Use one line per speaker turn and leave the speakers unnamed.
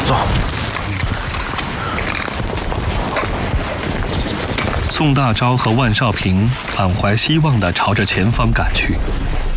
走。
宋大钊和万少平满怀希望地朝着前方赶去。